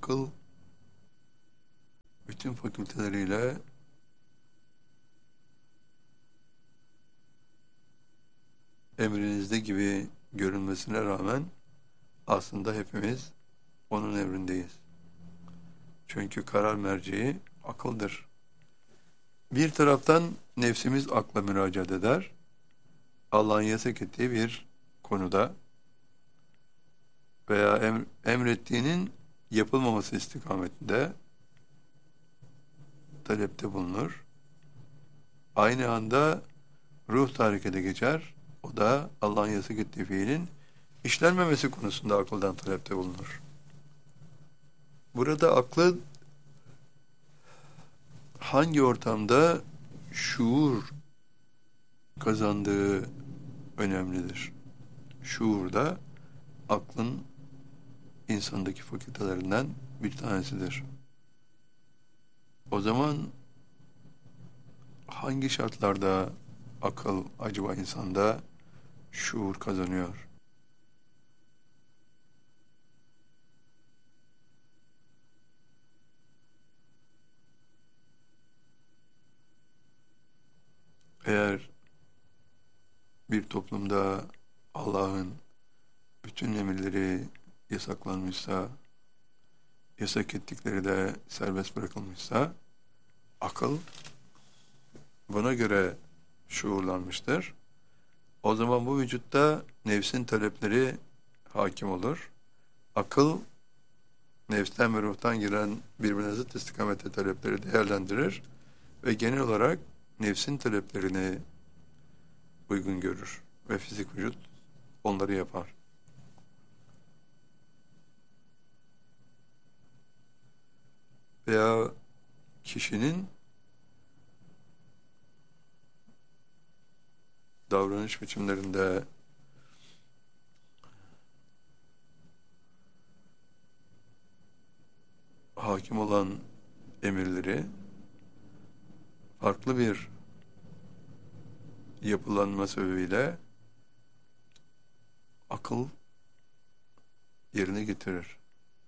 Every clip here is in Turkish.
akıl bütün fakülteleriyle emrinizde gibi görünmesine rağmen aslında hepimiz onun emrindeyiz. Çünkü karar merceği akıldır. Bir taraftan nefsimiz akla müracaat eder. Allah'ın yasak ettiği bir konuda veya emrettiğinin yapılmaması istikametinde talepte bulunur. Aynı anda ruh da harekete geçer. O da Allah'ın yasak ettiği fiilin işlenmemesi konusunda akıldan talepte bulunur. Burada aklı hangi ortamda şuur kazandığı önemlidir. Şuur da aklın insandaki fakültelerinden bir tanesidir. O zaman hangi şartlarda akıl acaba insanda şuur kazanıyor? Eğer bir toplumda Allah'ın bütün emirleri yasaklanmışsa, yasak ettikleri de serbest bırakılmışsa, akıl buna göre şuurlanmıştır. O zaman bu vücutta nefsin talepleri hakim olur. Akıl, nefsten ve ruhtan giren birbirine zıt istikamette talepleri değerlendirir ve genel olarak nefsin taleplerini uygun görür ve fizik vücut onları yapar. Veya kişinin davranış biçimlerinde hakim olan emirleri farklı bir yapılanma sebebiyle akıl yerine getirir.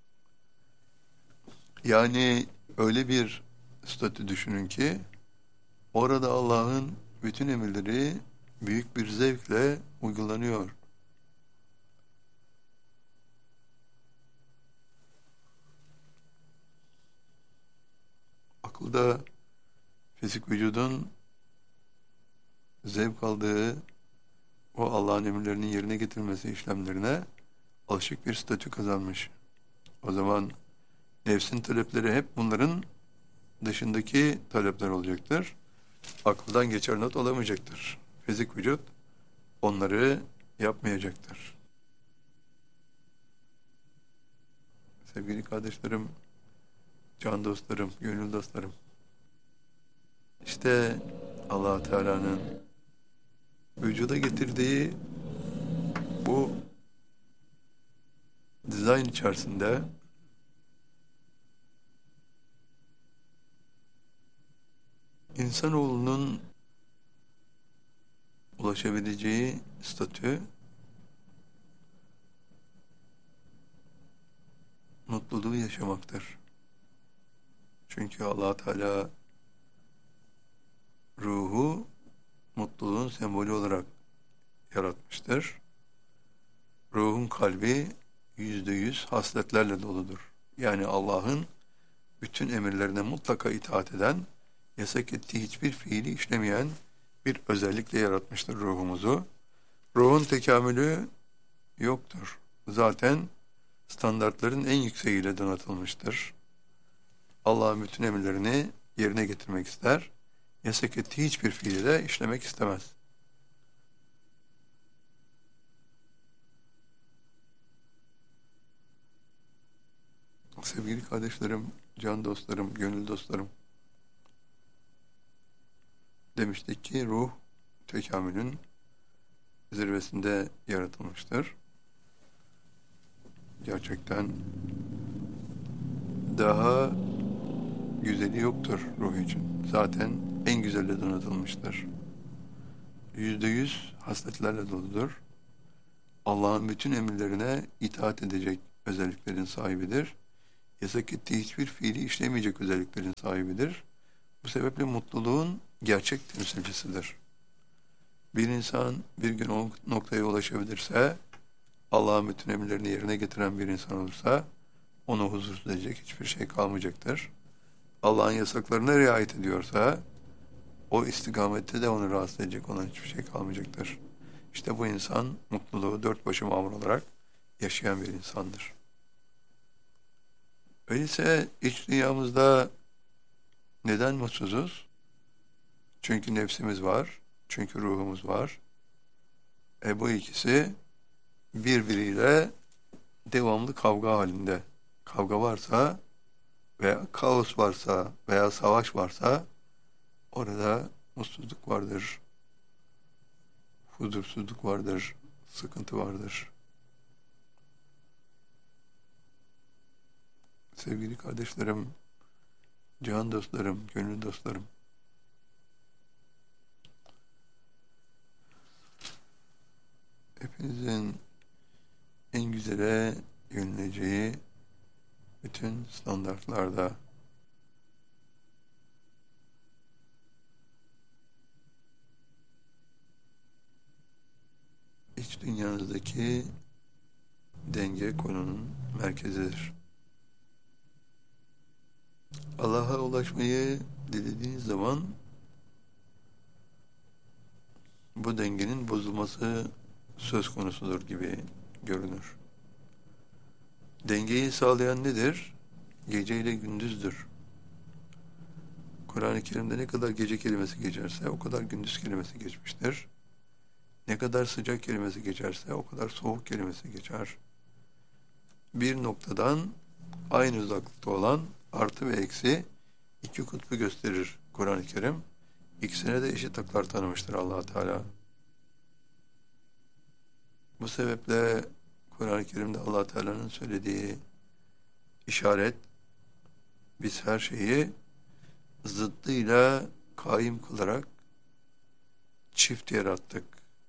Yani öyle bir statü düşünün ki orada Allah'ın bütün emirleri büyük bir zevkle uygulanıyor. Akılda fizik vücudun zevk aldığı o Allah'ın emirlerinin yerine getirmesi işlemlerine alışık bir statü kazanmış. O zaman nefsin talepleri hep bunların dışındaki talepler olacaktır. Akıldan geçer not alamayacaktır. Fizik vücut onları yapmayacaktır. Sevgili kardeşlerim, can dostlarım, gönül dostlarım. İşte Allah Teala'nın vücuda getirdiği bu dizayn içerisinde insanoğlunun ulaşabileceği statü mutluluğu yaşamaktır. Çünkü Allah Teala ruhu mutluluğun sembolü olarak yaratmıştır. Ruhun kalbi %100 hasletlerle doludur. Yani Allah'ın bütün emirlerine mutlaka itaat eden, yasak ettiği hiçbir fiili işlemeyen bir özellikle yaratmıştır ruhumuzu. Ruhun tekamülü yoktur. Zaten standartların en yükseğiyle donatılmıştır. Allah'ın bütün emirlerini yerine getirmek ister. Yasak ettiği hiçbir fiili de işlemek istemez. Sevgili kardeşlerim, can dostlarım, gönül dostlarım, demiştik ki ruh tekamülün zirvesinde yaratılmıştır. Gerçekten daha güzeli yoktur ruh için. Zaten en güzelle donatılmıştır. %100 hasletlerle doludur. Allah'ın bütün emirlerine itaat edecek özelliklerin sahibidir. yasak ettiği hiçbir fiili işlemeyecek özelliklerin sahibidir. Bu sebeple mutluluğun gerçek temsilcisidir. Bir insan bir gün o noktaya ulaşabilirse, Allah'ın bütün emirlerini yerine getiren bir insan olursa, onu huzursuz edecek hiçbir şey kalmayacaktır. Allah'ın yasaklarına riayet ediyorsa, o istikamette de onu rahatsız edecek olan hiçbir şey kalmayacaktır. İşte bu insan mutluluğu dört başı mamur olarak yaşayan bir insandır. Öyleyse iç dünyamızda neden mutsuzuz? Çünkü nefsimiz var, çünkü ruhumuz var. Bu ikisi birbiriyle devamlı kavga halinde. Kavga varsa veya kaos varsa veya savaş varsa orada mutsuzluk vardır, huzursuzluk vardır, sıkıntı vardır. Sevgili kardeşlerim, can dostlarım, gönül dostlarım, hepinizin en güzele yöneleceği bütün standartlarda iç dünyanızdaki denge konunun merkezidir. Allah'a ulaşmayı dilediğiniz zaman bu dengenin bozulması söz konusudur gibi görünür. Dengeyi sağlayan nedir? Gece ile gündüzdür. Kur'an-ı Kerim'de ne kadar gece kelimesi geçerse o kadar gündüz kelimesi geçmiştir. Ne kadar sıcak kelimesi geçerse o kadar soğuk kelimesi geçer. Bir noktadan aynı uzaklıkta olan artı ve eksi iki kutbu gösterir Kur'an-ı Kerim. İkisine de eşit haklar tanımıştır Allah Teala. Bu sebeple Kur'an-ı Kerim'de Allah Teala'nın söylediği işaret, biz her şeyi zıddıyla kaim kılarak çift yarattık.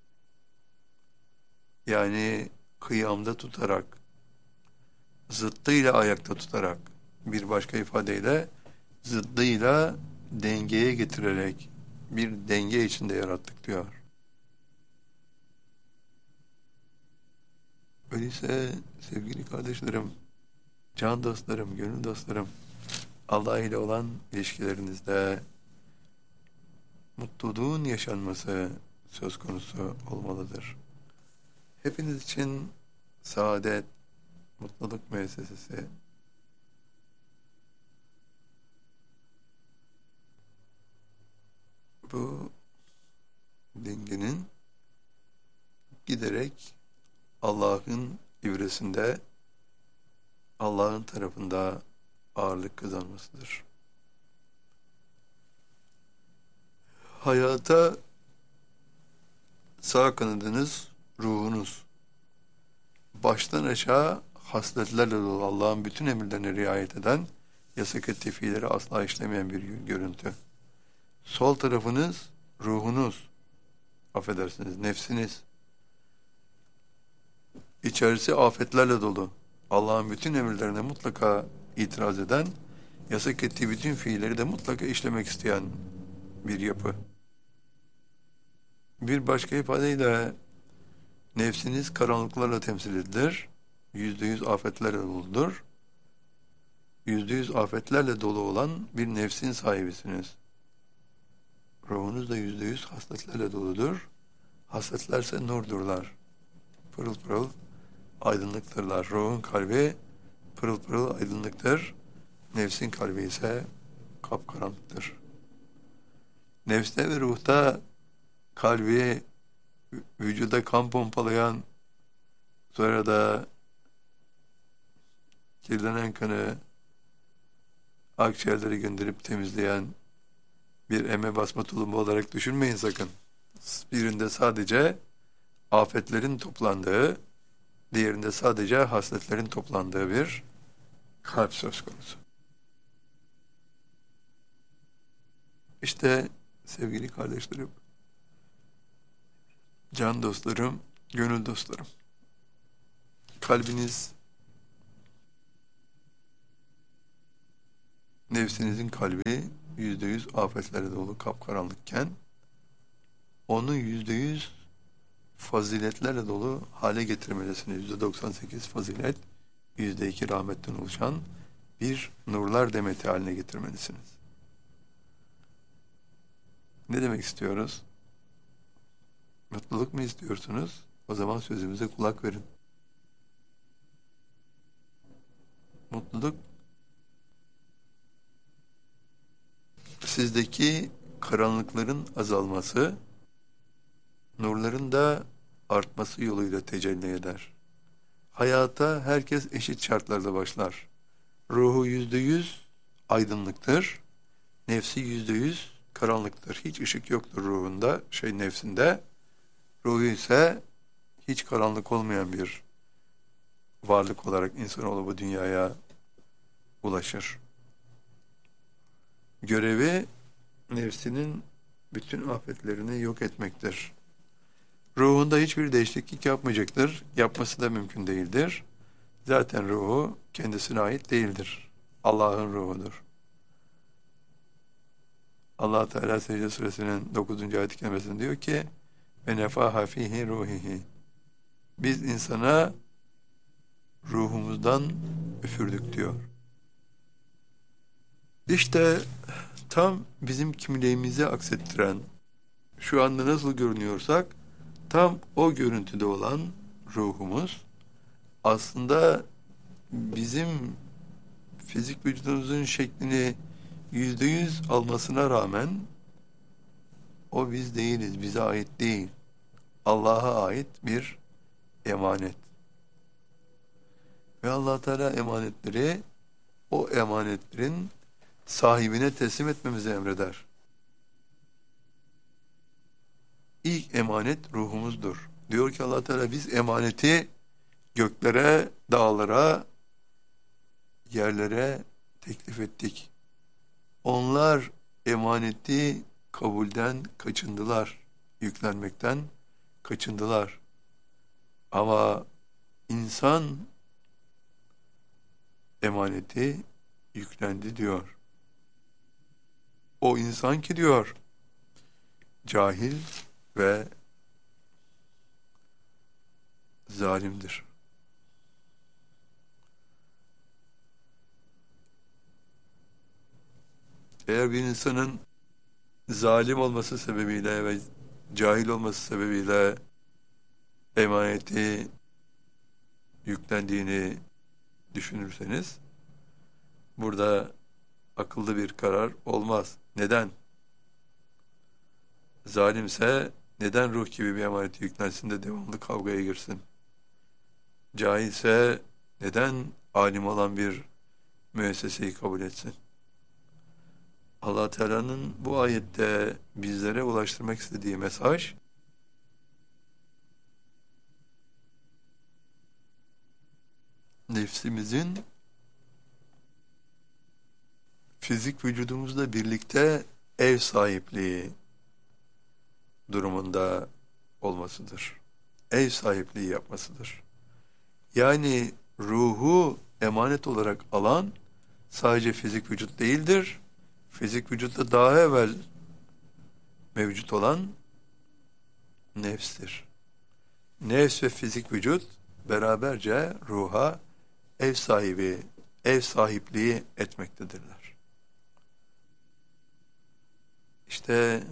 Yani kıyamda tutarak, zıddıyla ayakta tutarak, bir başka ifadeyle zıddıyla dengeye getirerek bir denge içinde yarattık diyor. Öyleyse sevgili kardeşlerim, can dostlarım, gönül dostlarım, Allah ile olan ilişkilerinizde mutluluğun yaşanması söz konusu olmalıdır. Hepiniz için saadet, mutluluk müessesesi bu dengenin giderek Allah'ın ivresinde, Allah'ın tarafında ağırlık kazanmasıdır. Hayata sağ kanadınız, ruhunuz, baştan aşağı hasletlerle dolu, Allah'ın bütün emirlerine riayet eden, yasak ettiği fiilleri asla işlemeyen bir görüntü. Sol tarafınız, ruhunuz, affedersiniz, nefsiniz, İçerisi afetlerle dolu, Allah'ın bütün emirlerine mutlaka itiraz eden, yasak ettiği bütün fiilleri de mutlaka işlemek isteyen bir yapı. Bir başka ifadeyle nefsiniz karanlıklarla temsil edilir, %100 afetlerle doludur. %100 afetlerle dolu olan bir nefsin sahibisiniz. Ruhunuz da %100 hasletlerle doludur. Hasletlerse nurdurlar. Pırıl pırıl aydınlıktırlar. Ruhun kalbi pırıl pırıl aydınlıktır. Nefsin kalbi ise kapkaranlıktır. Nefste ve ruhta kalbi vücuda kan pompalayan, sonra da kirlenen kanı akciğerlere gönderip temizleyen bir eme basma tulumu olarak düşünmeyin sakın. Birinde sadece afetlerin toplandığı, diğerinde sadece hasletlerin toplandığı bir kalp söz konusu. İşte sevgili kardeşlerim, can dostlarım, gönül dostlarım, kalbiniz nefsinizin kalbi %100 afetlerle dolu kapkaranlıkken onu %100 faziletlerle dolu hale getirmelisiniz. %98 fazilet, %2 rahmetten oluşan bir nurlar demeti haline getirmelisiniz. Ne demek istiyoruz? Mutluluk mu istiyorsunuz? O zaman sözümüze kulak verin. Mutluluk, sizdeki karanlıkların azalması, nurların da artması yoluyla tecelli eder. Hayata herkes eşit şartlarda başlar. Ruhu %100 aydınlıktır. Nefsi %100 karanlıktır. Hiç ışık yoktur ruhunda, nefsinde. Ruhu ise hiç karanlık olmayan bir varlık olarak insanoğlu bu dünyaya ulaşır. Görevi nefsinin bütün afetlerini yok etmektir. Ruhunda hiçbir değişiklik yapmayacaktır. Yapması da mümkün değildir. Zaten ruhu kendisine ait değildir. Allah'ın ruhudur. Allah Teala Secde Suresinin 9. ayet-i kerimesinde diyor ki: "Ve nefaha fihi ruhihi." Biz insana ruhumuzdan üfürdük diyor. İşte tam bizim kimliğimizi aksettiren, şu anda nasıl görünüyorsak, tam o görüntüde olan ruhumuz, aslında bizim fizik vücudumuzun şeklini %100 almasına rağmen, o biz değiliz, bize ait değil. Allah'a ait bir emanet. Ve Allah Teala emanetleri, o emanetlerin sahibine teslim etmemizi emreder. İlk emanet ruhumuzdur. Diyor ki Allah Teala, biz emaneti göklere, dağlara, yerlere teklif ettik. Onlar emaneti kabulden kaçındılar, yüklenmekten kaçındılar. Ama insan emaneti yüklendi diyor. O insan ki diyor, cahil ve zalimdir. Eğer bir insanın zalim olması sebebiyle ve cahil olması sebebiyle emaneti yüklendiğini düşünürseniz, burada akıllı bir karar olmaz. Neden? Zalimse neden ruh gibi bir emaneti yüklensin de devamlı kavgaya girsin? Cahilse neden alim olan bir müesseseyi kabul etsin? Allah Teala'nın bu ayette bizlere ulaştırmak istediği mesaj, nefsimizin fizik vücudumuzla birlikte ev sahipliği durumunda olmasıdır. Ev sahipliği yapmasıdır. Yani ruhu emanet olarak alan sadece fizik vücut değildir. Fizik vücutta daha evvel mevcut olan nefstir. Nefs ve fizik vücut beraberce ruha ev sahipliği etmektedirler. İşte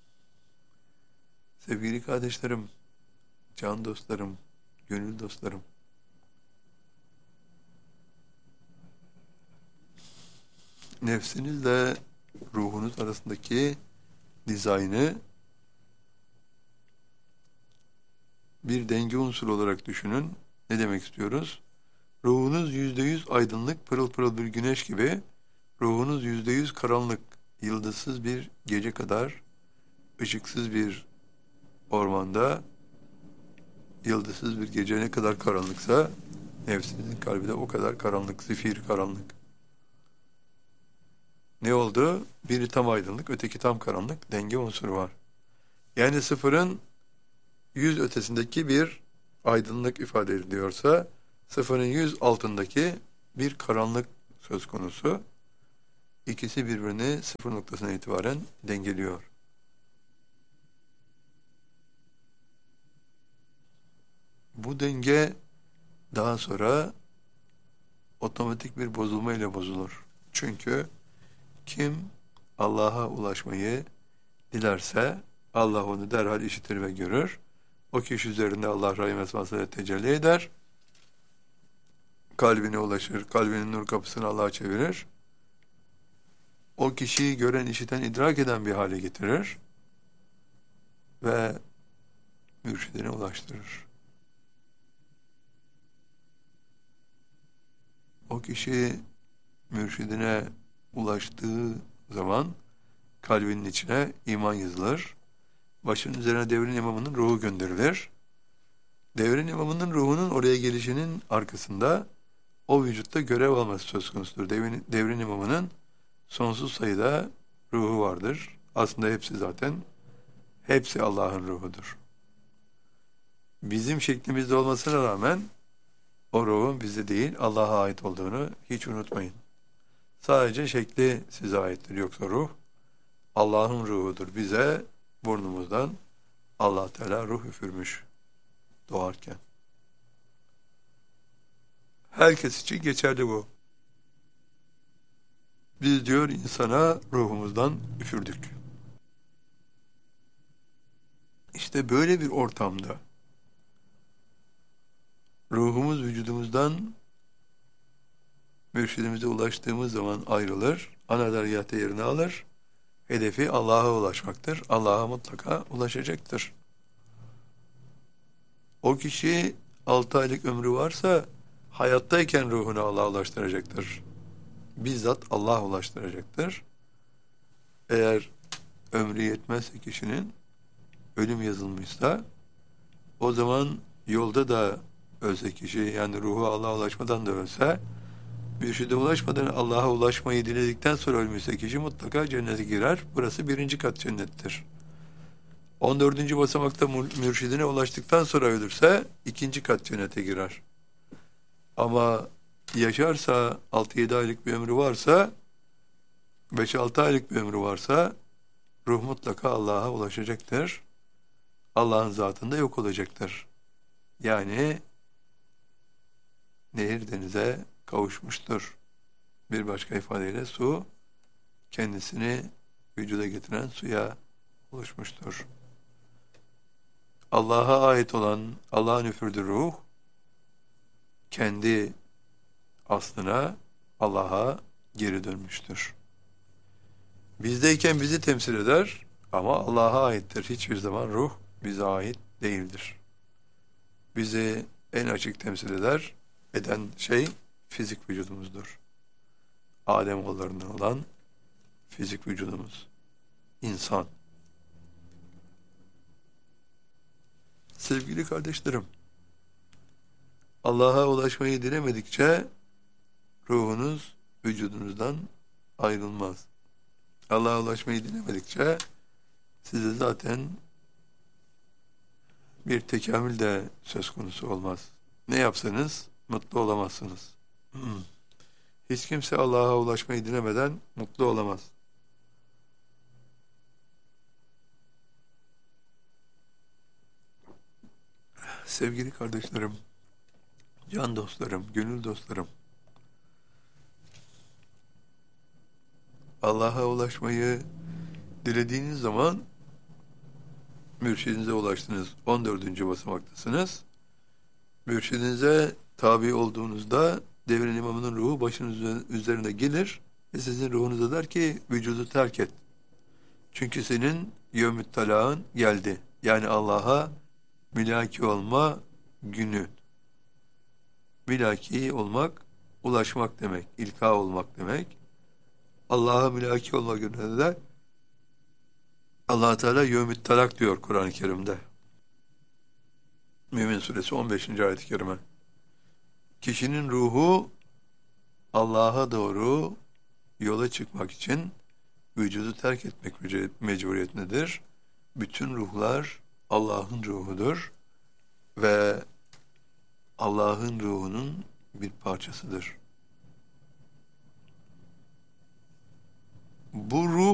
sevgili kardeşlerim, can dostlarım, gönül dostlarım, nefsinizle ruhunuz arasındaki dizaynı bir denge unsuru olarak düşünün. Ne demek istiyoruz? Ruhunuz %100 aydınlık, pırıl pırıl bir güneş gibi, ruhunuz %100 karanlık, yıldızsız bir gece kadar, ışıksız bir ormanda, yıldızsız bir gece ne kadar karanlıksa, nefsinizin kalbi de o kadar karanlık, zifir karanlık. Ne oldu? Biri tam aydınlık, öteki tam karanlık, denge unsuru var. Yani sıfırın 100 ötesindeki bir aydınlık ifade ediliyorsa, sıfırın 100 altındaki bir karanlık söz konusu. İkisi birbirini sıfır noktasına itibaren dengeliyor. Bu denge daha sonra otomatik bir bozulma ile bozulur. Çünkü kim Allah'a ulaşmayı dilerse Allah onu derhal işitir ve görür. O kişi üzerinde Allah rahim esmasıyla tecelli eder. Kalbine ulaşır. Kalbinin nur kapısını Allah'a çevirir. O kişiyi gören, işiten, idrak eden bir hale getirir ve mürşidine ulaştırır. O kişi mürşidine ulaştığı zaman kalbinin içine iman yazılır. Başının üzerine devrin imamının ruhu gönderilir. Devrin imamının ruhunun oraya gelişinin arkasında o vücutta görev alması söz konusudur. Devrin imamının sonsuz sayıda ruhu vardır. Aslında hepsi Allah'ın ruhudur. Bizim şeklimizde olmasına rağmen o ruhun bize değil Allah'a ait olduğunu hiç unutmayın. Sadece şekli size aittir. Yoksa ruh Allah'ın ruhudur. Bize burnumuzdan Allah Teala ruh üfürmüş doğarken. Herkes için geçerli bu. Biz diyor insana ruhumuzdan üfürdük. İşte böyle bir ortamda ruhumuz vücudumuzdan mürşidimize ulaştığımız zaman ayrılır, ana dergâhta yerini alır, hedefi Allah'a ulaşmaktır. Allah'a mutlaka ulaşacaktır. O kişi 6 aylık ömrü varsa hayattayken ruhunu Allah'a ulaştıracaktır. Bizzat Allah ulaştıracaktır. Eğer ömrü yetmezse kişinin ölüm yazılmışsa o zaman yolda da ölse kişi yani ruhu Allah'a ulaşmadan da ölse mürşide ulaşmadan Allah'a ulaşmayı diledikten sonra ölmüşse kişi mutlaka cennete girer. Burası 1. kat cennettir. 14. basamakta mürşidine ulaştıktan sonra ölürse 2. kat cennete girer. Ama yaşarsa 6-7 aylık bir ömrü varsa 5-6 aylık bir ömrü varsa ruh mutlaka Allah'a ulaşacaktır. Allah'ın zatında yok olacaktır. Yani nehir denize kavuşmuştur. Bir başka ifadeyle su kendisini vücuda getiren suya oluşmuştur. Allah'a ait olan Allah'ın üfürdüğü ruh kendi aslına Allah'a geri dönmüştür. Bizdeyken bizi temsil eder ama Allah'a aittir. Hiçbir zaman ruh bize ait değildir. Bizi en açık temsil eden şey fizik vücudumuzdur. Ademoğullarından olan fizik vücudumuz. İnsan. Sevgili kardeşlerim, Allah'a ulaşmayı dilemedikçe ruhunuz vücudunuzdan ayrılmaz. Allah'a ulaşmayı dilemedikçe size zaten bir tekamül de söz konusu olmaz. Ne yapsanız mutlu olamazsınız. Hiç kimse Allah'a ulaşmayı dilemeden mutlu olamaz. Sevgili kardeşlerim, can dostlarım, gönül dostlarım, Allah'a ulaşmayı dilediğiniz zaman mürşidinize ulaştınız. 14. basamaktasınız. Mürşidinize tabi olduğunuzda devrin imamının ruhu başınız üzerine gelir ve sizin ruhunuza der ki vücudu terk et. Çünkü senin yevmü talağın geldi. Yani Allah'a mülaki olma günü. Mülaki olmak, ulaşmak demek, ilka olmak demek. Allah'a mülaki olma gününe de Allah Teala yevmü talak diyor Kur'an-ı Kerim'de. Mümin Suresi 15. ayet-i kerime. Kişinin ruhu Allah'a doğru yola çıkmak için vücudu terk etmek mecburiyetindedir. Bütün ruhlar Allah'ın ruhudur ve Allah'ın ruhunun bir parçasıdır.